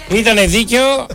Ήτανε δίκαιο.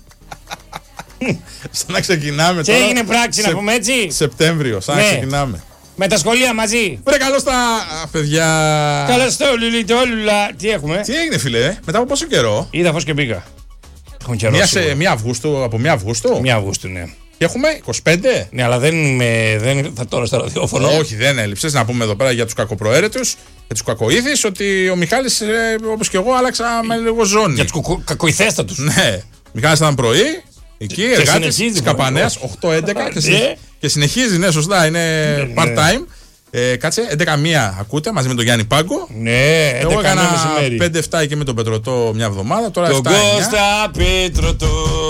Σαν να ξεκινάμε και τώρα. έγινε πράξη, να πούμε έτσι. Σεπτέμβριο, σαν να ξεκινάμε. Με τα σχολεία μαζί. Βρε, καλώς τα παιδιά. Καλώς το λουλιτόλουλα. Τι έχουμε? Τι έγινε, φίλε, μετά από πόσο καιρό? Είδα φως και πήγα. Έχουμε καιρό. Μία Αυγούστου, από 1 Αυγούστου. 1 Αυγούστου, ναι. Και έχουμε 25. Ναι, αλλά δεν θα τώρα στο ραδιόφωνο. Όχι, δεν έλειψες. Να πούμε εδώ πέρα για τους κακοπροαίρετους, για τους κακοήθεις, ότι ο Μιχάλης, όπως και εγώ, άλλαξα με λίγο ζώνη. Για τους κακοηθέστατους. Ναι. Ο Μιχάλης ήταν πρωί, εκεί, εργάτης της Καπανέας, 8-11 και συνεχίζει, ναι, σωστά, είναι part-time. Κάτσε, 11-1 ακούτε μαζί με τον Γιάννη Πάγκο. Ναι, εγώ έκανα 5-7 εκεί με τον Πετρωτό μια εβδομάδα. Τώρα τον Κώστα Πετρωτό.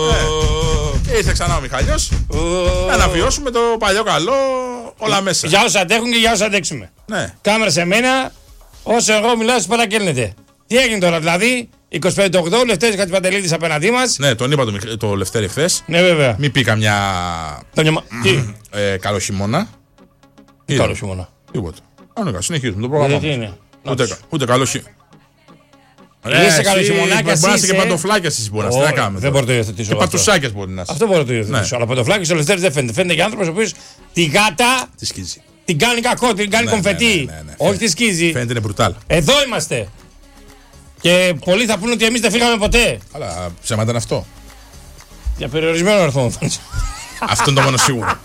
Ήρθε ξανά ο Μιχαλιός. Να αναβιώσουμε το παλιό καλό, όλα μέσα. Για όσους αντέχουν και για όσους αντέξουμε. Ναι. Κάμερα σε μένα, όσο εγώ μιλάω, σας παρακέλνετε. Τι έγινε τώρα, δηλαδή, 25 του 8, Λευτέρης Χατζηπαντελίδης απέναντί μας. Ναι, τον είπα το Λευτέρη χθες. Ναι, βέβαια. Μην πει καμιά. Τι? Καλό χειμώνα. Καλό χειμώνα. Τίποτα. Συνεχίζουμε το πρόγραμμα. Τι είναι. Ούτε καλό χειμώνα. Είσαι καλό χειμωνάκια. Μπορεί να είσαι και παντοφλάκια εσείς μπορεί να κάνουμε. Δεν μπορώ να το υιοθετήσω. Και πατουσάκια μπορεί να είσαι. Αυτό μπορώ να το υιοθετήσω. Αλλά παντοφλάκια ο Λευτέρης δεν φαίνεται. Φαίνεται για άνθρωπο ο οποίος τη γάτα τη σκίζει. Την κάνει κακό, την κάνει κομφετή. Όχι τη σκίζει. Φαίνεται είναι μπρουτάλ. Εδώ είμαστε. Και πολλοί θα πούνε ότι εμείς δεν φύγαμε ποτέ. Αλλά ψέματα είναι αυτό. Για περιορισμένο αριθμό. Αυτό είναι το μόνο σίγουρο.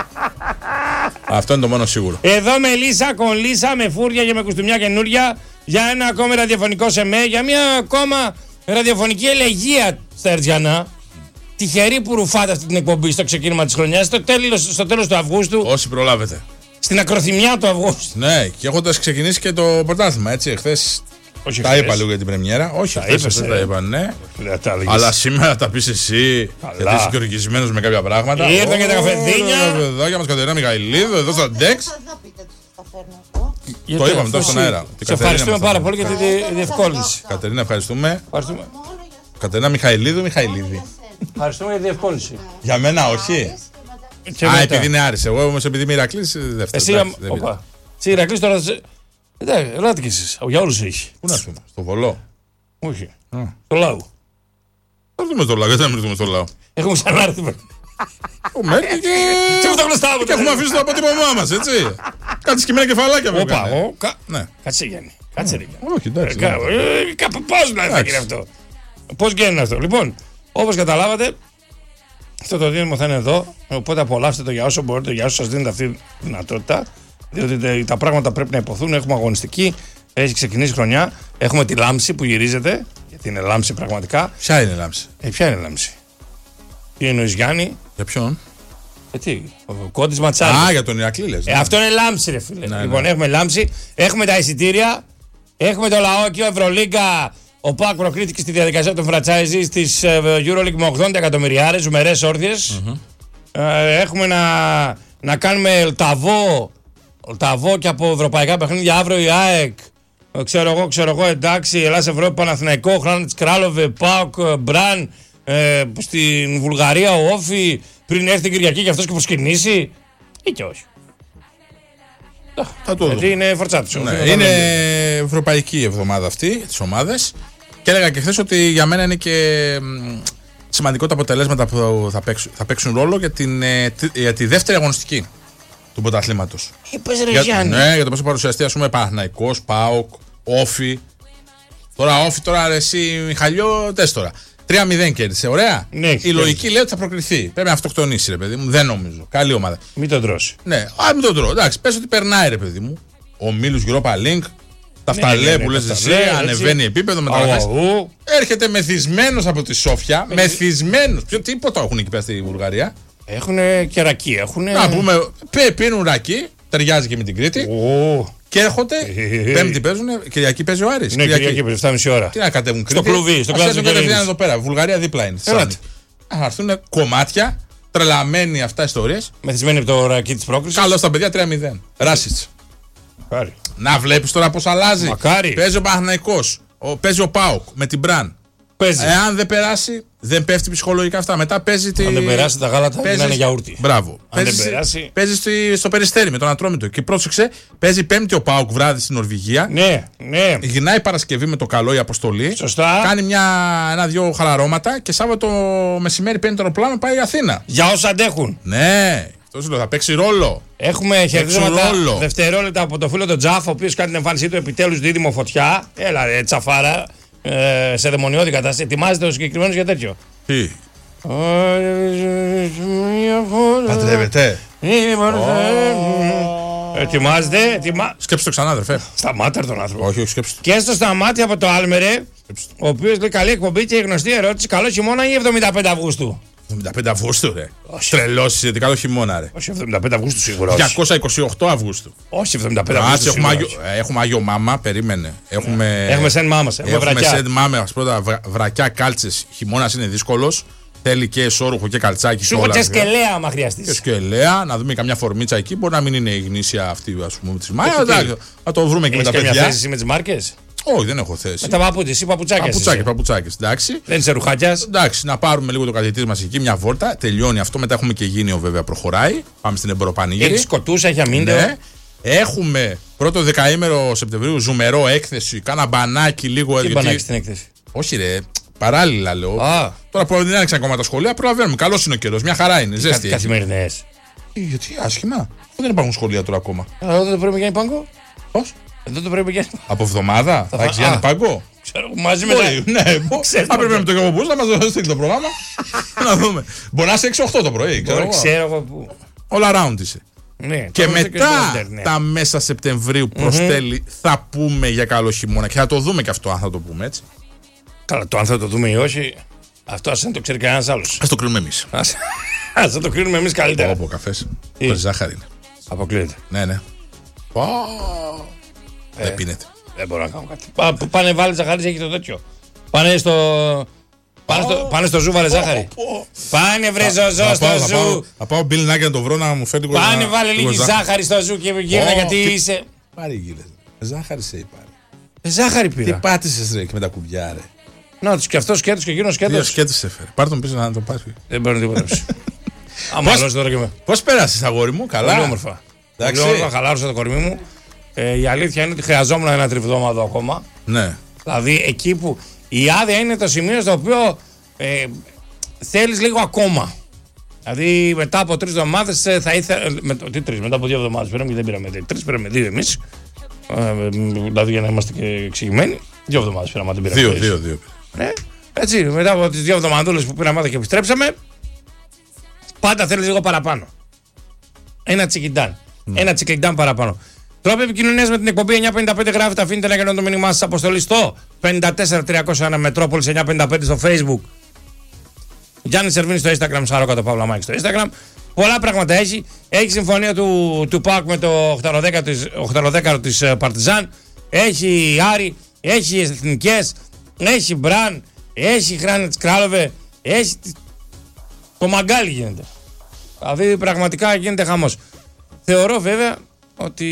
Αυτό είναι το μόνο σίγουρο. Εδώ με λύσα, κονλύσα, με φούρια και με κουστούμια καινούρια για ένα ακόμη ραδιοφωνικό σεμέ, για μια ακόμα ραδιοφωνική ελεγεία στα Ερτζιανά. Τυχερή που ρουφάτε αυτή την εκπομπή στο ξεκίνημα της χρονιάς, στο τέλος του Αυγούστου. Όσοι προλάβετε. Στην ακροθυμιά του Αυγούστου. Ναι, και έχοντας ξεκινήσει και το πρωτάθλημα, έτσι, εχθές. Όχι τα είπα λίγο για την πρεμιέρα. Όχι, δεν τα είπα, ναι. Αλλά σήμερα τα πεις εσύ. Γιατί είσαι και οργισμένος με κάποια πράγματα. Ήρθαν και τα καφεδίνια. Εδώ για μας Κατερίνα Μιχαηλίδου, εδώ στα Ντεξ. Το είπαμε τώρα στον αέρα. Σε ευχαριστούμε πάρα πολύ για τη διευκόλυνση. Κατερίνα, ευχαριστούμε. Κατερίνα Μιχαηλίδου, Μιχαηλίδη. Ευχαριστούμε για τη διευκόλυνση. Για μένα, όχι. Α, επειδή είναι Άρης. Εγώ όμως επειδή είμαι Ηρακλής, δεύτερο. Εσύ Ηρακλής τώρα. Ελάτε κι εσείς. Για όλους έχει. Πού να έρθουμε, στο Βολό? Όχι. Στο Λάου. Θα έρθουμε στο Λάου, γιατί δεν έρθουμε στο Λάου? Έχουμε ξανάρθει. Έχουμε έρθει και έχουμε αφήσει το αποτύπωμά μας, έτσι. Κάτι σκυμμένα κεφαλάκια μου. Όπα, κάτσε Γιάννη. Κάτσε ρε Γιάννη. Όχι, εντάξει. Πώς να θα γίνει αυτό? Πώς γίνεται αυτό? Λοιπόν, όπως καταλάβατε, αυτό το δίνουμε θα είναι εδώ. Οπότε απολαύστε το για όσο μπορείτε, για όσο σας δίνετε αυτή τη δυνατότητα. Διότι τα πράγματα πρέπει να υποθούν. Έχουμε αγωνιστική. Έχει ξεκινήσει χρονιά. Έχουμε τη λάμψη που γυρίζεται. Γιατί είναι λάμψη πραγματικά. Ποια είναι η λάμψη? Ποια είναι η λάμψη? Τι εννοείς Γιάννη? Για ποιον? Τι, ο Κώντης Ματσάρης. Α, για τον Ηρακλή λες. Αυτό είναι λάμψη ρε φίλε. Ναι, λοιπόν, ναι. Έχουμε λάμψη. Έχουμε τα εισιτήρια. Έχουμε το λαό και ο Ευρωλίγκα. Ο ΠΑΟΚ προκρίθηκε στη διαδικασία των franchises της EuroLeague με 80 εκατομμυριάρες ζουμερές όρθιες. Έχουμε να κάνουμε Ολταβό και από ευρωπαϊκά παιχνίδια. Αύριο η ΑΕΚ. Ξέρω εγώ, εντάξει. Ελλάς Ευρώπη, Παναθηναϊκό, Χράνιτς Κράλοβε, ΠΑΟΚ, Μπραν. Στην Βουλγαρία ο Όφη. Πριν έρθει την Κυριακή και αυτός και προσκυνήσει. Ή και όχι. Θα το γιατί είναι φορτσάτος. Ναι, είναι ευρωπαϊκή εβδομάδα αυτή, τις ομάδες. Και έλεγα και χθες ότι για μένα είναι και σημαντικό τα αποτελέσματα που θα παίξουν ρόλο για τη δεύτερη αγωνιστική του πρωταθλήματος. Είπες ρε Γιάννη. Ναι, για το πώς θα παρουσιαστεί, ας πούμε, Παναθηναϊκός, ΠΑΟΚ, Όφη. Τώρα εσύ Μιχαλιό, τες τώρα. 3-0 κέρδισε, ωραία. Ναι, η λογική λέει ότι θα προκριθεί. Πρέπει να αυτοκτονήσει, ρε παιδί μου. Δεν νομίζω. Καλή ομάδα. Μην τον τρώσει. Ναι, μην τον τρώω. Εντάξει, πες ότι περνάει, ρε παιδί μου. Ο Μίλους Europa Link. Τα φταλέ που λες εσύ, ανεβαίνει επίπεδο μεταγραφές. Έρχεται μεθυσμένος από τη Σόφια. Μεθυσμένος. Τίποτα έχουν εκεί πέρα στη Βουλγαρία. Έχουν και ρακί. Να πούμε, πίνουν ρακί. Ταιριάζει και με την Κρήτη. Και έρχονται. Πέμπτη παίζουν. Κυριακή παίζει ο Άρης. Ναι, Κυριακή παίζει 7,5 ώρα. Τι να κατέβουν Κρήτη. Στο κλουβί, στο κλάδι. Εδώ πέρα. Βουλγαρία δίπλα είναι. Θα έρθουν κομμάτια. Τρελαμένοι αυτά ιστορίες. Μεθυσμένοι από το ρακί της πρόκρισης. Καλώς τα παιδιά 3-0. Ράσιτς. Να βλέπεις τώρα πως αλλάζει. Μακάρι. Παίζει ο Παναθηναϊκός. Παίζει ο ΠΑΟΚ με την Μπραν. Παίζει. Εάν δεν περάσει, Δεν πέφτει ψυχολογικά αυτά. Μετά παίζει. Αν δεν περάσει τα γάλατα, να είναι γιαούρτι. Μπράβο. Αν δεν περάσει. Παίζει στο Περιστέρι με τον Ατρόμητο. Και πρόσεξε, παίζει Πέμπτη ο ΠΑΟΚ βράδυ στην Νορβηγία. Ναι. Γυρνάει Παρασκευή με το καλό η αποστολή. Σωστά. Κάνει ένα-δύο χαλαρώματα και Σάββατο μεσημέρι παίρνει το αεροπλάνο, πάει Αθήνα. Για όσοι αντέχουν. Ναι. Αυτό θα παίξει ρόλο. Έχουμε χαιρετίσματα δευτερόλεπτα από το φίλο τον Τζαφ, ο οποίος κάνει την εμφάνισή του επιτέλους δίδυμο φωτιά. Έλα ρε τσαφάρα. Σε δαιμονιώδη κατάσταση. Ετοιμάζεται ο συγκεκριμένος για τέτοιο. Τι. Παντρεύεται. Ετοιμάζεται. Σκέψτε το ξανά, αδερφέ. Σταμάτα τον άνθρωπο. Όχι, σκέψτε το. Και στο σταμάτη από το Άλμερε, ο οποίος λέει καλή εκπομπή και η γνωστή ερώτηση: καλό χειμώνα ή 75 Αυγούστου? 75 Αυγούστου, ρε. Τρελώσεις, γιατί καλό χειμώνα, ρε. Όχι 75 Αυγούστου σίγουρα. 228 Αυγούστου. Όχι 75 Αυγούστου. Έχουμε Άγιο Μάμα, περίμενε. Έχουμε Σεν Μάμας. Έχουμε Σεν Μάμας. Πρώτα βρακιά, κάλτσες. Χειμώνας είναι δύσκολος. Θέλει και εσώρουχο και καλτσάκι. Σου έχω και σκελέα, άμα χρειαστεί. Και σκελέα, να δούμε καμιά φορμίτσα εκεί. Μπορεί να μην είναι η γνήσια αυτή, ας πούμε, τη Μάια. Θα το βρούμε και με τα παιδιά. Έχεις θέση με τις μάρκες? Όχι, δεν έχω θέση. Με τα παπούτσια, ή παπουτσάκες. Εντάξει. Δεν είσαι ρουχάτιας. Εντάξει, να πάρουμε λίγο το καθηγητή μας εκεί, μια βόλτα. Τελειώνει αυτό. Μετά έχουμε και Γήνιο, βέβαια, προχωράει. Πάμε στην Εμποροπανήγυρη. Έχει σκοτούσα, έχει αμύντεο. Ναι. Έχουμε πρώτο δεκαήμερο Σεπτεμβρίου ζουμερό έκθεση. Κάνα μπανάκι λίγο. Τι μπανάκι στην έκθεση? Όχι, ρε. Παράλληλα λέω. Τώρα που δεν άνοιξαν ακόμα τα σχολεία, προλαβαίνουμε. Καλός είναι ο καιρός. Μια χαρά είναι. Ζέστη. Καθημερινές. Γιατί άσχημα. Δεν υπάρχουν σχολεία τώρα ακόμα. Εδώ δεν πρέπει να γίνει πάγκο. Πώς? Εδώ το πρέπει να γίνει. Από εβδομάδα θα έχει γίνει πάγκο. Ξέρω, μαζί με ναι, θα πρέπει με το Γιώργο να μας στείλει το πρόγραμμα. Να δούμε. Μπορεί να είσαι 6-8 το πρωί. Ξέρω εγώ πού. All around είσαι. Ναι, και μετά τα μέσα Σεπτεμβρίου προς τέλη θα πούμε για καλό χειμώνα και θα το δούμε και αυτό, αν θα το πούμε έτσι. Καλά, το αν θα το δούμε ή όχι, αυτό ας δεν το ξέρει κανένας άλλος. Ας το κρίνουμε εμείς. Ας το κρίνουμε εμείς καλύτερα. Όπω καφές. Χωρίς ζάχαρη είναι. Αποκλείεται. Ναι. Δεν πίνεται. Δεν μπορώ να κάνω κάτι. Πάνε βάλει ζαχαρί, έχει το τέτοιο. Πάνε στο ζου, βάλε ζάχαρη. Πάνε βρε ζωζό στο ζου. Θα πάω Bill Nugget να το βρω να μου φέρει λίγο. Πάνε βάλε λίγη ζάχαρη στο ζου και γύρνα γιατί είσαι. Πάρε γύρε. Ζάχαρη σε είπα. Ζάχαρη πήρα. Τι πάτησες ρε και με τα κουμπιά ρε. Να τους και αυτό σκέτος και εκείνο σκέτος. Δύο σκέτος έφερε. Πάρ' τον πίσω να το πάρει. Δεν παίρνω τίποτα. Πώς πέρασες αγόρι μου, καλά? Πολύ όμορφα. Πολύ όμορφα, χαλάρωσα το κορμί μου. Η αλήθεια είναι ότι χρειαζόμουν ένα τριβδόμαδο ακόμα. Ναι. Δηλαδή εκεί που η άδεια είναι το σημείο στο οποίο θέλεις λίγο ακόμα. Δηλαδή μετά από 3 εβδομάδες θα ήθελα. Τι 3, μετά από 2 εβδομάδες πήραμε και δεν πήραμε 3, πήραμε 2 εμείς. Δηλαδή για να είμαστε και εξηγημένοι. 2 εβδομάδες πήραμε, δεν πήραμε 2. Ναι. Έτσι, μετά από τις 2 εβδομαδούλες που πήραμε και επιστρέψαμε, πάντα θέλεις λίγο παραπάνω. Ένα τσικιντάν. Ένα τσικιντάν παραπάνω. Τρόπο επικοινωνίας με την εκπομπή 955 γράφετε, αφήνετε να κάνετε το μήνυμά σας αποστολή στο 54301 Μετρόπολης 955 στο Facebook. Γιάννη Σερβίνη στο Instagram, Σαρόκα το Παύλα Μάκη στο Instagram. Πολλά πράγματα έχει. Έχει συμφωνία του ΠΑΟΚ με το 810 της Παρτιζάν. Έχει Άρη, έχει Εθνικές, έχει Μπραν, έχει Χράνετς Κράλοβε, έχει. Το μαγκάλι γίνεται. Δηλαδή πραγματικά γίνεται χαμός. Θεωρώ βέβαια ότι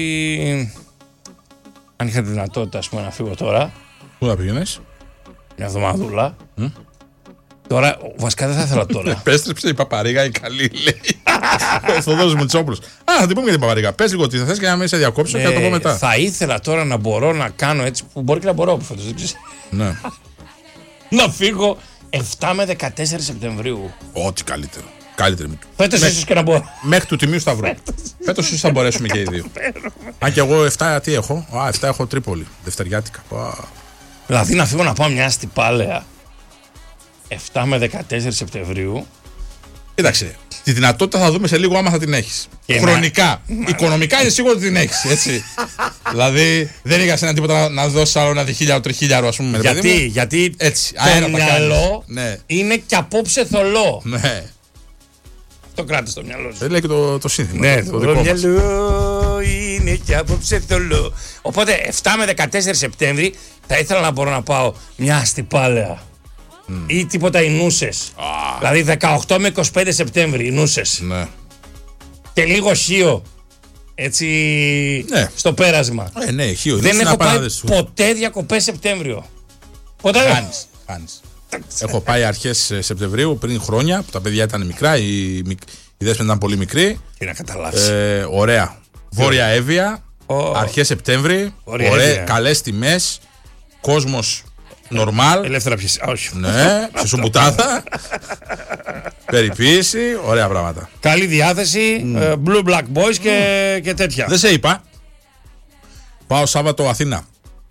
αν είχα τη δυνατότητα ας πούμε, να φύγω τώρα. Πού θα πήγαινες? Μια εβδομαδούλα. Τώρα, βασικά δεν θα ήθελα τώρα. Επέστρεψε η Παπαρίγα η καλή, λέει. Ο Θοδόρος Μητσόπουλος. Θα την πούμε για την Παπαρίγα. Πες λίγο τι θα θες και να μην σε διακόψω και θα το πω μετά. Θα ήθελα τώρα να μπορώ να κάνω έτσι που μπορεί και να μπορώ από φέτος, δεν ξέρεις. Ναι. Να φύγω 7 με 14 Σεπτεμβρίου. Ό,τι καλύτερο. Καλύτερη. Φέτος ίσως και να μπορώ. Μέχρι του Τιμίου Σταυρού. Φέτος ίσως θα μπορέσουμε και οι δύο. Αν και εγώ 7 τι έχω? 7 έχω Τρίπολη. Δευτεριάτικα. Δηλαδή να φύγω να πάω μια στιπάλαια 7 με 14 Σεπτεμβρίου. Κοίταξε, τη δυνατότητα θα δούμε σε λίγο άμα θα την έχεις. Χρονικά. Οικονομικά είναι σίγουρο ότι την έχεις, έτσι. Δηλαδή δεν είχα ένα τίποτα να δώσεις άλλο ένα 1.000-3.000 ας πούμε. Γιατί έτσι, το μυαλό είναι και απόψε θολό. Ναι. Το κράτησε στο μυαλό σου. Δεν λέει και το σύνθημα. Ναι, το μυαλό είναι και απόψε θολό. Οπότε 7 με 14 Σεπτέμβρη θα ήθελα να μπορώ να πάω μια αστιπάλαια. Ή τίποτα οι νούσες. Δηλαδή 18 με 25 Σεπτέμβρη οι νούσες. Ναι. Και λίγο χείο. Έτσι ναι. Στο πέρασμα. Ναι, χείο. Δεν έχω πάει ποτέ διακοπές Σεπτέμβριο. Ποτέ. Χάνεις. Έχω πάει αρχές Σεπτεμβρίου, πριν χρόνια, που τα παιδιά ήταν μικρά, η Δέσποινα ήταν πολύ μικρή. Τι να καταλάβεις. Ωραία. Βόρεια Εύβοια, αρχές Σεπτέμβρη. Καλές τιμές. Κόσμος νορμάλ. Ελεύθερα πιες. Όχι. Ναι, ψησομπουτάδα. Περιποίηση, ωραία πράγματα. Καλή διάθεση. Blue Black Boys και τέτοια. Δεν σε είπα. Πάω Σάββατο Αθήνα.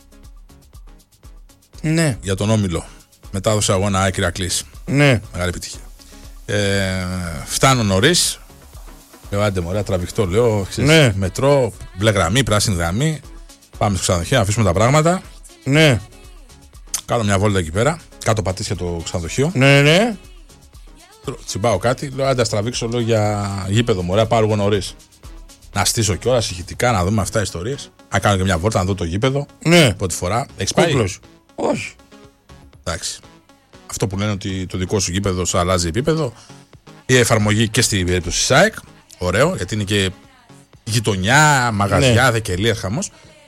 Ναι. Για τον Όμιλο. Μετάδοση αγώνα Άκη Ηρακλής. Ναι. Μεγάλη επιτυχία. Φτάνω νωρίς. Λέω άντε μωρέ, τραβηχτό. Λέω ναι. Μετρό, μπλε γραμμή, πράσινη γραμμή. Πάμε στο ξενοδοχείο, να αφήσουμε τα πράγματα. Ναι. Κάνω μια βόλτα εκεί πέρα. Κάτω πατήσια το ξενοδοχείο. Ναι, ναι. Τσιμπάω κάτι. Λέω άντε, τραβήξω λέω, για γήπεδο μωρέ, πάρω εγώ νωρίς. Να στήσω κιόλας ηχητικά, να δούμε αυτά οι ιστορίες. Να κάνω και μια βόλτα, να δω το γήπεδο. Ναι. Πρώτη φορά. Έχεις πάει? Όχι. Εντάξει. Αυτό που λένε ότι το δικό σου γήπεδο σου αλλάζει επίπεδο. Η εφαρμογή και στην περίπτωση ΣΑΕΚ. Ωραίο, γιατί είναι και γειτονιά, μαγαζιά, ναι. Δεκελία, χαμός.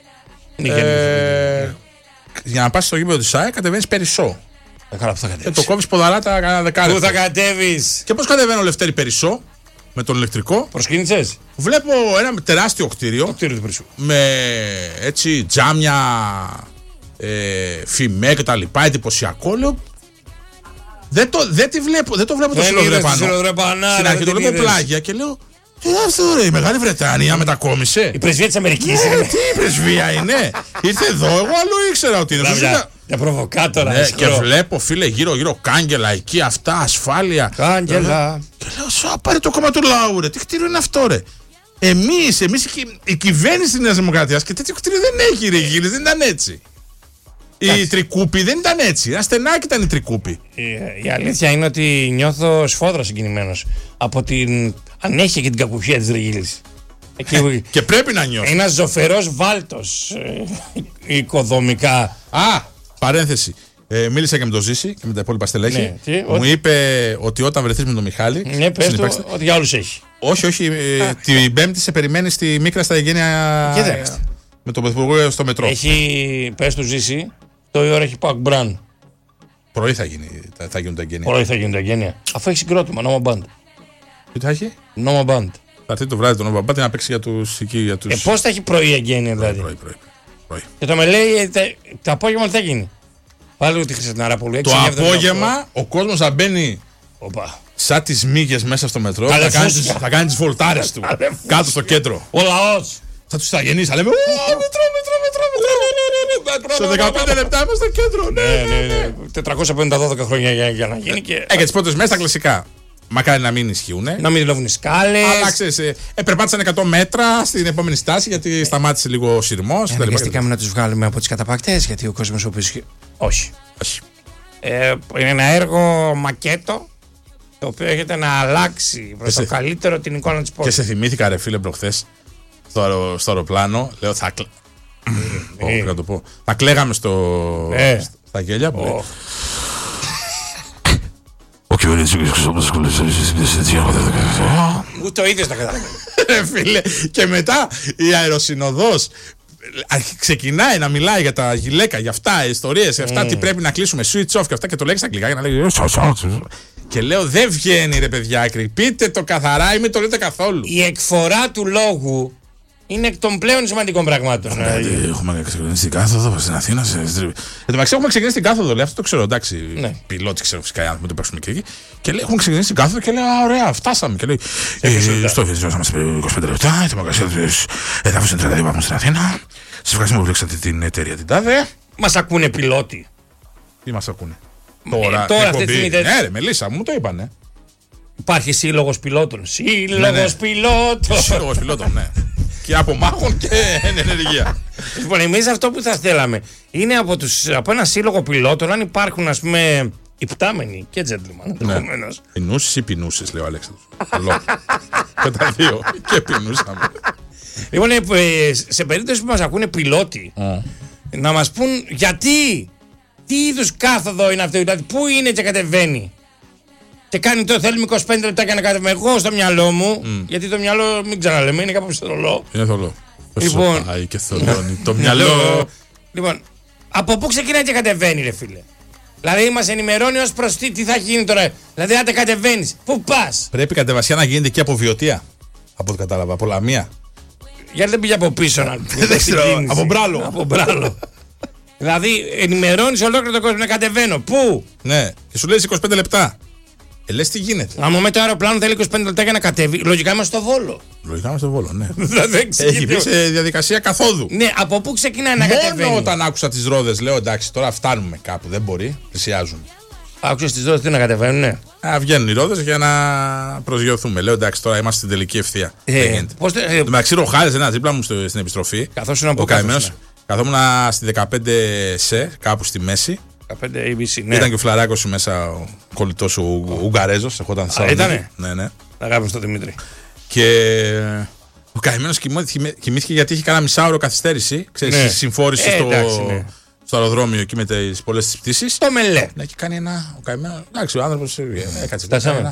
Για να πας στο γήπεδο της ΣΑΕΚ κατεβαίνεις Περισσό. Και το κόβεις ποδαράτα κανένα δεκάλεπτο. Πού θα κατέβεις? Και πώς κατεβαίνω Λευτέρη Περισσό με τον ηλεκτρικό? Προσκύνησες? Βλέπω ένα τεράστιο κτίριο. Το κτίριο του Περισσού. Με έτσι τζάμια, φημέ και τα λοιπά, εντυπωσιακό. Λέω, δεν το βλέπω το σιλοδρεπανά. Στην αρχή το βλέπω πλάγια και λέω, τι είναι αυτό ρε, η Μεγάλη Βρετανία μετακόμισε. Η πρεσβεία της Αμερικής. Τι η πρεσβεία είναι? Ήρθε εδώ, εγώ αλλού ήξερα ότι είναι. Για προβοκάτορα. Ναι, και βλέπω φίλε γύρω κάγκελα εκεί, αυτά, ασφάλεια. Κάγκελα. Και λέω, σου πάρε το κόμμα του λαού ρε, τι κτίριο είναι αυτό ρε? Εμείς η κυβέρνηση της Νέας Δημοκρατίας και τέτοιο κτίριο δεν έχει ρε Γίλης, δεν ήταν έτσι. Η Τρικούπη δεν ήταν έτσι. Ένα στενάκι ήταν η Τρικούπη. Η αλήθεια είναι ότι νιώθω σφόδρα συγκινημένος από την ανέχεια και την κακουχία της Ρεγίλης. Και πρέπει να νιώθω. Ένας ζωφερός βάλτος οικοδομικά. Παρένθεση. Μίλησα και με τον Ζήση και με τα υπόλοιπα στελέχη. Μου είπε ότι όταν βρεθείς με τον Μιχάλη. Ναι, πες του ότι για όλους έχει. Όχι. Την Πέμπτη σε περιμένει στη Μίκρα στα Εγγένεια. Με τον Πρωθυπουργό στο μετρό. Πες του Ζήση. Το η ώρα έχει Πακ Μπραν. Πρωί θα γίνουν τα εγγένεια. Πρωί θα γίνουν τα εγγένεια. Αφού έχει συγκρότημα, Νόμα Μπαντ. Τι θα έχει? Νόμα Μπαντ. Θα έρθει το βράδυ το Νόμα Μπαντ να παίξει για τους. Πώς θα έχει πρωί εγγένεια δηλαδή? Πρωί. Και το με λέει το απόγευμα τι θα γίνει? Πάλι ότι Χριστιανάραπολου. Το απόγευμα ο κόσμος θα μπαίνει. Σαν τις μύγες μέσα στο μετρό. Θα κάνει τις βολτάρες του. Κάτω στο κέντρο. Ο λαός. Θα τους αγενείς, θα λέμε μετρό. Σε 15 λεπτά είμαστε στο κέντρο. Ναι. 450-12 χρόνια για να γίνει. Και τις πρώτες μέρες τα κλασικά. Μακάρι να μην ισχύουν. Να μην δουλεύουν οι σκάλες. Αλλά ξέρεις, περπάτησαν 100 μέτρα στην επόμενη στάση γιατί σταμάτησε λίγο ο σειρμός. Αναγκαστήκαμε να τους βγάλουμε από τις καταπακτές γιατί ο κόσμος ο οποίος. Όχι. Είναι ένα έργο μακέτο το οποίο έχετε να αλλάξει προς το καλύτερο την εικόνα της πόλης. Και σε θυμήθηκα ρε φίλε προχθές στο αεροπλάνο. Λέω θα. Να το πω. Θα κλαίγαμε στα γέλια. Ο κυβερνητής Ούτε ο ίδιος τα καταλαβαίνει. Φίλε, και μετά η αεροσυνοδός ξεκινάει να μιλάει για τα γυλαίκα, για αυτά, ιστορίες, για αυτά τι πρέπει να κλείσουμε, switch off και αυτά και το λέει στα αγγλικά για να λέει. Και λέω δεν βγαίνει ρε παιδιά, πείτε το καθαρά ή μην το λέτε καθόλου. Η εκφορά του λόγου είναι εκ των πλέον σημαντικών πραγμάτων. Έχουμε ξεκινήσει την κάθοδο στην Αθήνα. Εν τω μεταξύ, έχουμε ξεκινήσει την κάθοδο, λέει, αυτό το ξέρω. Εντάξει, πιλότη ξέρω φυσικά οι άνθρωποι το παίξουμε και εκεί. Και λέει, έχουμε ξεκινήσει την κάθοδο και λέει, ωραία, φτάσαμε. Και λέει, στο βίντεο είμαστε 25 λεπτά. Η δημοκρασία τη εδάφου είναι 32 πάμε στην Αθήνα. Σα ευχαριστούμε που βλέξατε την εταιρεία την ΤΑΔΕ. Μας ακούνε πιλότοι. Τι μας ακούνε? Τώρα αυτή τη στιγμή. Ναι, ρε, Μελίσσα, μου το είπανε. Υπάρχει σύλλογος πιλότων. Σύλλογος πιλότων, ναι. Και από μάχων και ενεργεία. Λοιπόν, εμείς αυτό που θα θέλαμε είναι από ένα σύλλογο πιλότων, αν υπάρχουν ας πούμε υπτάμενοι και gentleman. Ναι. Πεινούσες ή πεινούσες, λέει ο Αλέξανδρος. Και τα δύο. Και πεινούσαμε. Λοιπόν, σε περίπτωση που μας ακούνε πιλότοι, να μας πούν γιατί, τι είδους κάθοδο είναι αυτό, δηλαδή πού είναι και κατεβαίνει. Και κάνει το θέλουμε 25 λεπτά για να κατεβαίνει. Εγώ στο μυαλό μου, γιατί το μυαλό, μην ξαναλέμε, είναι κάπου θολό. Είναι θολό. Λοιπόν, και θολώνει το μυαλό. Λοιπόν, από πού ξεκινάει και κατεβαίνει, ρε φίλε? Δηλαδή μας ενημερώνει ως προς τι θα γίνει τώρα. Δηλαδή άντε κατεβαίνεις. Πού πας? Πρέπει η κατεβασιά να γίνεται και από Βιωτία. Από ό,τι κατάλαβα, από Λαμία. Γιατί δεν πήγε από πίσω να Δεν ξέρω, από Μπράλο. Από Μπράλο. Δηλαδή ενημερώνεις ολόκληρο τον κόσμο να κατεβαίνω. Πού? Ναι, και σου λέει 25 λεπτά. Λες τι γίνεται. Άμα με το αεροπλάνο θέλει 25 λεπτά για να κατέβει, λογικά είμαστε στο Βόλο. Λογικά είμαστε στο Βόλο, ναι. Δεν Έχει μπει σε διαδικασία καθόδου. Ναι, από πού ξεκινάει να κατεβαίνει? Μόνο όταν άκουσα τις ρόδες λέω εντάξει, τώρα φτάνουμε κάπου. Δεν μπορεί, πλησιάζουν. Άκουσες τις ρόδες τι να κατεβαίνουν, ναι. Βγαίνουν οι ρόδες για να προσγειωθούμε. Λέω εντάξει, τώρα είμαστε στην τελική ευθεία. Εντάξει, ροχάρες ένα δίπλα μου στην επιστροφή. Καθώς είναι ο καημένος. Καθόμουν στη 15 σε, κάπου στη μέση. 15 ABC, ναι. Ήταν και ο Φλαράκος μέσα, ο κολλητός ο Ουγγαρέζος. Ήτανε. Ναι. Αγάπη στο Δημήτρη. Και ο καημένος κοιμήθηκε γιατί είχε κάνα μισάωρο καθυστέρηση. Ξέρεις, ναι. συμφόρηση στο αεροδρόμιο εκεί με τις πολλές τις πτήσεις. Το μελέ. Ναι, και κάνει ένα. Ο καημένος. Εντάξει, ο άνθρωπος έκατσε.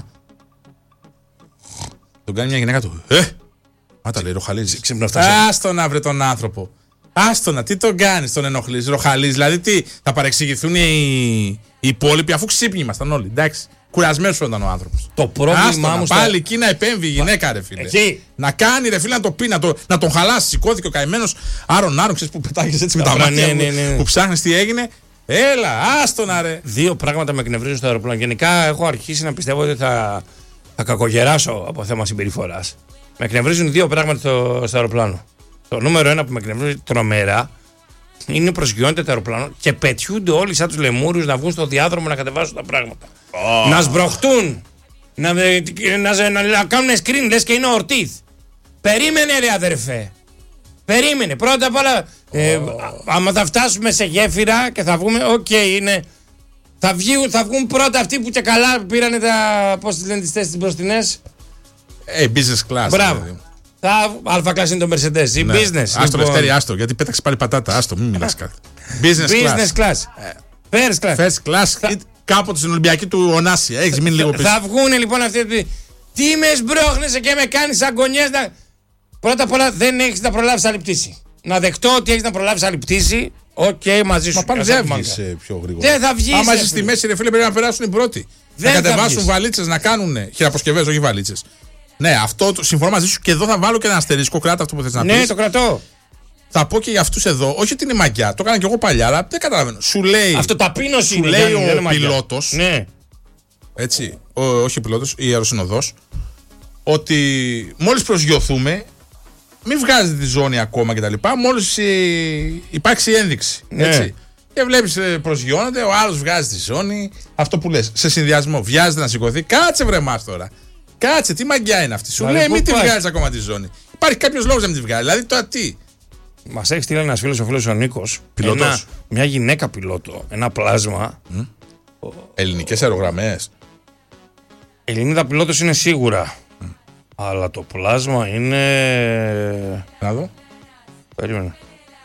Τον κάνει μια γυναίκα του. Μάτα λέει, ροχαλίζει. Άστον να βρε τον άνθρωπο. Άστονα, τι τον κάνεις, τον ενοχλείς, ροχαλείς. Δηλαδή, τι, θα παρεξηγηθούν οι υπόλοιποι αφού ξύπνοι ήμασταν όλοι. Εντάξει, κουρασμένος ήταν ο άνθρωπος. Το πρόβλημά μου. Πάλι εκεί να επέμβει η γυναίκα, ρε φίλε. Εκεί. Να κάνει, ρε φίλε, να το πει, να τον χαλάσει. Σηκώθηκε ο καημένος, άρον, ξέρεις που πετάγεις έτσι με τα μάτια που ψάχνεις τι έγινε. Έλα, άστονα, ρε. Δύο πράγματα με εκνευρίζουν στο αεροπλάνο. Γενικά, έχω αρχίσει να πιστεύω ότι θα κακογεράσω από θέμα συμπεριφοράς. Με εκνευρίζουν δύο πράγματα στο αεροπλάνο. Το νούμερο ένα που με εκνευρίζει τρομερά είναι προσγειώνεται το αεροπλάνο και πετιούνται όλοι σαν τους λεμούριους να βγουν στο διάδρομο να κατεβάσουν τα πράγματα. Να σμπροχτούν, να κάνουν screen λες και είναι ο Ορτίθ. Περίμενε ρε αδερφέ. Περίμενε. Πρώτα απ' όλα, άμα θα φτάσουμε σε γέφυρα και θα βγούμε, είναι. Θα βγουν πρώτα αυτοί που και καλά πήρανε πώς τις λένε τις θέσεις μπροστινές. Business class. Μπράβο. Αλφα κλάση είναι το Mercedes. Η business. Άστο, Λευτέρη, άστο. Γιατί πέταξε πάλι πατάτα. Άστο, μην μιλάς κάτι. Business class. First class. Κάποτε στην Ολυμπιακή του Ωνάση. Έχεις μείνει λίγο πίσω. Θα βγούνε λοιπόν αυτοί. Τι με σμπρώχνεσαι και με κάνεις αγωνιές. Πρώτα απ' όλα δεν έχεις να προλάβεις άλλη πτήση. Να δεχτώ ότι έχεις να προλάβεις άλλη πτήση. Οκ, μαζί σου. Μα πάλι δεν βγεις πιο γρήγορα. Δεν θα βγεις. Άμα είσαι στη μέση, ρε φίλε, πρέπει να περάσουν οι πρώτοι. Να κατεβάσουν βαλίτσες, να κάνουν χειραποσκευές, όχι βαλίτσες. Ναι, αυτό συμφωνώ μαζί σου και εδώ θα βάλω και ένα αστερίσκο. Κράτα αυτό που θες να πεις. Ναι, το κρατώ. Θα πω και για αυτούς εδώ, όχι ότι είναι μαγιά, το έκανα και εγώ παλιά, αλλά δεν καταλαβαίνω. Σου λέει. Αυτό ταπείνωση είναι. Σου λέει ο πιλότος. Ναι. Έτσι, όχι ο πιλότος, η αεροσυνοδός, ότι μόλις προσγειωθούμε, μην βγάζετε τη ζώνη ακόμα κτλ. Μόλις υπάρξει ένδειξη. Ναι. Έτσι. Και βλέπεις προσγειώνεται, ο άλλος βγάζει τη ζώνη. Αυτό που λες, σε συνδυασμό, βιάζεται να σηκωθεί. Κάτσε βρε μας τώρα. Κάτσε, τι μαγιά είναι αυτή. Σου λέει, μην τη βγάλεις ακόμα τη ζώνη. Υπάρχει κάποιος λόγος να μην τη βγάλει. Δηλαδή, τώρα τι. Μας έχει στείλει ένας φίλος ο Νίκος. Πιλότος. Μια γυναίκα πιλότο. Ένα πλάσμα. Ελληνικές αερογραμμές. Ελληνίδα πιλότος είναι σίγουρα. Αλλά το πλάσμα είναι. Να δω. Περίμενε.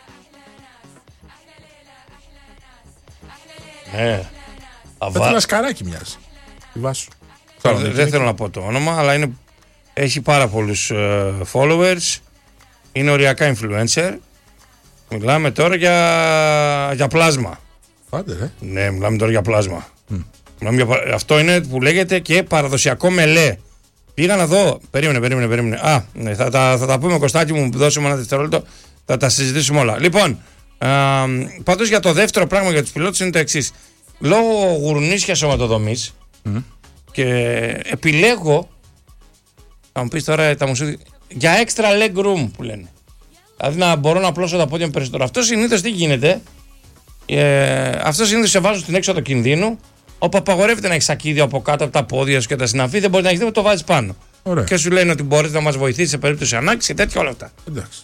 Ναι. Με το λασκαράκι μοιάζει. Η Βάσου. Δεν θέλω να πω το όνομα, αλλά έχει πάρα πολλούς followers. Είναι οριακά influencer. Μιλάμε τώρα για πλάσμα. Άντε, Ναι, μιλάμε τώρα για πλάσμα. Αυτό είναι που λέγεται και παραδοσιακό μελέ. Πήγα να δω. Περίμενε. Ναι, θα τα πούμε, Κωστάκη μου, δώσε μου ένα δευτερόλεπτο. Θα τα συζητήσουμε όλα. Λοιπόν, πάντως για το δεύτερο πράγμα για τους πιλότους είναι το εξής. Λόγω γουρνίσιας σωματοδομής και επιλέγω, θα μου πεις τώρα τα μουσική, για extra leg room που λένε. Δηλαδή να μπορώ να απλώσω τα πόδια μου περισσότερο. Αυτό συνήθως τι γίνεται, αυτό συνήθως σε βάζουν στην έξοδο κινδύνου, όπου απαγορεύεται να έχει σακίδιο από κάτω από τα πόδια σου και τα συναφή, δεν μπορεί να έχει τίποτα, το βάζεις πάνω. Ωραία. Και σου λένε ότι μπορείς να μας βοηθήσει σε περίπτωση ανάγκης και τέτοια όλα αυτά. Εντάξει.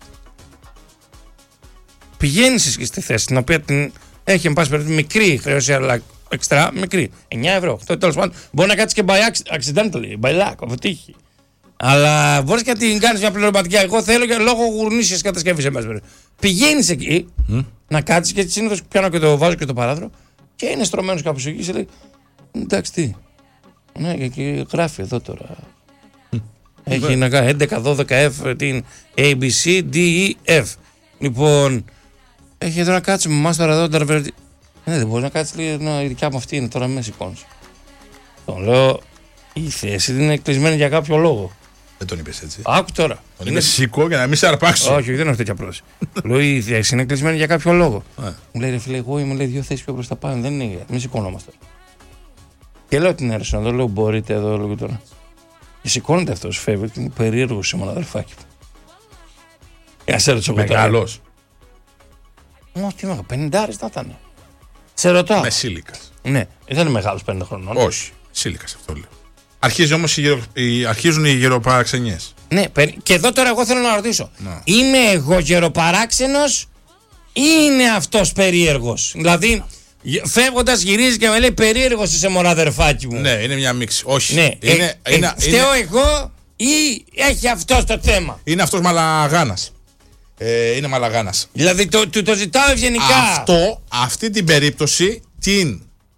Πηγαίνεις στη θέση την οποία την έχει εν πάση περιπτώσει μικρή χρέωση, αλλά εξτρά μικρή. 9 ευρώ. Τέλος πάντων, μπορεί να κάτσεις και by accidentally, by lack, από τύχη. Αλλά μπορείς και να την κάνεις μια πληρωματική. Εγώ θέλω για λόγω γουρνίσιας κατασκευής. Πηγαίνεις εκεί να κάτσεις και συνήθως πιάνω και το βάζω και το παράθυρο και είναι στρωμένος κάπως εκεί και λέει εντάξει τι. Ναι, και εκεί γράφει εδώ τώρα. Έχει να κάνει 11, 12, F, την A, B, C, D, E, F. Λοιπόν, έχει εδώ να κάτσει με εμάς τώρα εδώ. Δεν μπορεί να κάτσει λίγο. Η δικιά μου αυτή είναι τώρα, με σηκώνει. Τον λέω, η θέση είναι κλεισμένη για κάποιο λόγο. Δεν τον είπες έτσι. Άκου τώρα. Τον είπες σηκώ για να μην σε αρπάξω. Όχι, δεν έχω τέτοια πρόθεση. Λέω, η θέση είναι κλεισμένη για κάποιο λόγο. Μου λέει, ρε φίλε, εγώ είμαι 2 θέσεις πιο μπροστά πάνω. Δεν είναι, μην σηκώνομαστε. Και λέω την αίρεση εδώ, λέω, μπορείτε εδώ, λέω τώρα. Και σηκώνεται αυτό, φεύγει και είναι περίεργο σε αδερφάκι μου. Για σε ρωτήσω εγώ. Μεγάλος. Όχι, τι μεγάλο, 50 να ήταν. Σε ρωτάω. Με σύλικα. Ναι, δεν είναι μεγάλο 50 χρονών. Όχι, σύλικα αυτό λέω. Αρχίζουν οι γεροπαραξενιές. Ναι, και εδώ τώρα εγώ θέλω να ρωτήσω. Είμαι εγώ γεροπαράξενος ή είναι αυτός περίεργος? Δηλαδή, φεύγοντας γυρίζει και με λέει περίεργος είσαι αδερφάκι μου. Ναι, είναι μια μίξη. Όχι. Ναι, φταίω εγώ ή έχει αυτός το θέμα? Είναι αυτός μαλαγάνας. Είναι μαλαγάνας. Δηλαδή το ζητάω ευγενικά. Αυτή την περίπτωση την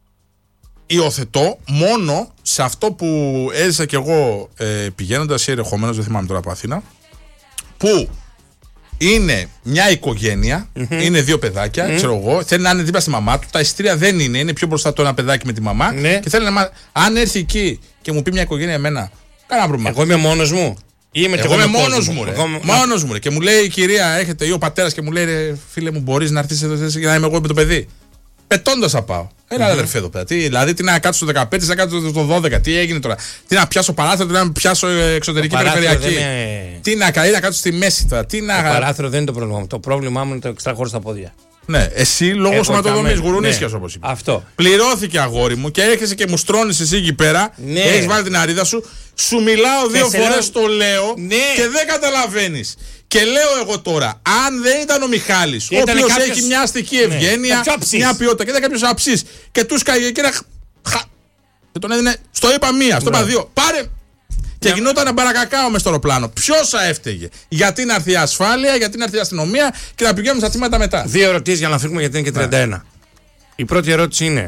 υιοθετώ μόνο σε αυτό που έζησα κι εγώ πηγαίνοντας ή ερχομένως, δεν θυμάμαι τώρα από Αθήνα, που είναι μια οικογένεια, είναι 2 παιδάκια, ξέρω εγώ, θέλει να είναι δίπλα στη μαμά του, τα εισιτήρια δεν είναι πιο μπροστά το ένα παιδάκι με τη μαμά, και θέλει να αν έρθει εκεί και μου πει μια οικογένεια εμένα, κανένα πρόβλημα. Εγώ είμαι μόνος μου. Εγώ είμαι μόνος μου, μόνος μου, και μου λέει η κυρία, έρχεται ή ο πατέρας και μου λέει, ρε, φίλε μου, μπορείς να έρθεις εδώ για να είμαι εγώ με το παιδί? Πετώντας θα πάω. Έλα, αδερφέ εδώ πέρα. Δηλαδή, τι να κάτσω στο 15, τι να κάτσω στο 12, τι έγινε τώρα? Τι να πιάσω παράθυρο, τι να πιάσω εξωτερική περιφερειακή? Τι να κάτσω στη μέση τώρα? Το παράθυρο δεν είναι το πρόβλημα μου. Το πρόβλημά μου είναι το εξτρά χώρο στα πόδια. Ναι, εσύ λόγω σωματοδομής, γουρουνίσιας όπως είπα. Αυτό. Πληρώθηκε, αγόρι μου, και έρχεσαι και μου στρώνεις εσύ εκεί πέρα. Ναι. Έχεις βάλει την αρίδα σου. Σου μιλάω 2 φορές, το λέω, και δεν καταλαβαίνεις. Και λέω εγώ τώρα, αν δεν ήταν ο Μιχάλης, ο οποίος έχει μια αστική ευγένεια, μια ποιότητα, και ήταν κάποιος αψής και του σκάγε και και τον έδινε, στο είπα 1, στο είπα 2, πάρε. Και γινόταν μπαρακακάο μες στο αεροπλάνο. Ποιος θα έφταιγε? Γιατί να έρθει η ασφάλεια, γιατί να έρθει η αστυνομία και να πηγαίνουμε στα τσίματα μετά? 2 ερωτήσεις για να φύγουμε, γιατί είναι και 31. Η πρώτη ερώτηση είναι,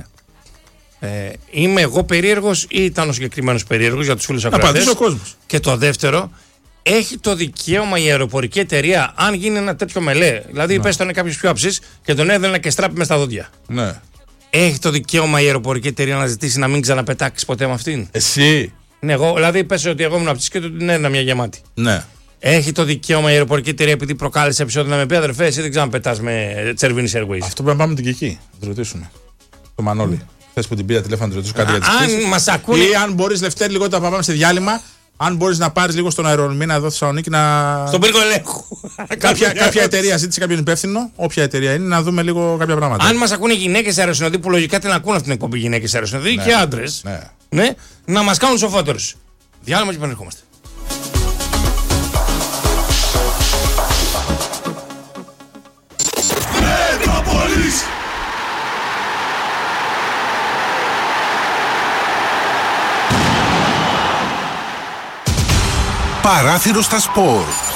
είμαι εγώ περίεργος ή ήταν ο συγκεκριμένος περίεργος, για τους φίλους ακροατές? Απαντήσει ο κόσμος. Και το δεύτερο, έχει το δικαίωμα η αεροπορική εταιρεία, αν γίνει ένα τέτοιο μελέ, δηλαδή πες τον κάποιος πιο αψής και τον έδαινε και στράπη μες στα δόντια. Ναι. Έχει το δικαίωμα η αεροπορική εταιρεία να ζητήσει να μην ξαναπετάξει ποτέ με αυτήν? Εσύ? Ναι, εγώ, δηλαδή πες ότι εγώ ήμουν αψής και του την έδινα μια γεμάτη. Ναι. Έχει το δικαίωμα η αεροπορική εταιρεία, επειδή προκάλεσε επεισόδιο, να με πει, αδερφέ, εσύ δεν ξαναπετάς με Τσερβίνης Airways? Αυτό πρέπει να πάμε την Κική, να το ρωτήσουμε. Το Μανώλη. Χθες που την πήρα τηλέφωνο να τη ρωτήσω κάτι για τις Αν μας ακούνε. Ή αν μπορείς, Λευτέρη, λιγότερα να πάμε σε διάλειμμα. Αν μπορείς να πάρεις λίγο στον αερολιμένα εδώ στη Θεσσαλονίκη να. Στον πύργο ελέγχου. κάποια εταιρεία ζήτησε κάποιον υπεύθυνο, όποια εταιρεία είναι, να δούμε λίγο κάποια πράγματα. Αν μας ακούνε γυναίκες αεροσυνοδοί, που λογικά την ακούνε αυτήν την εκπομπή γυναίκες αεροσυνοδοί, και άντρες, ναι, να μας κάνουν σοφότερους. Διάλειμμα και επανερχόμαστε. Παράθυρο στα σπορ.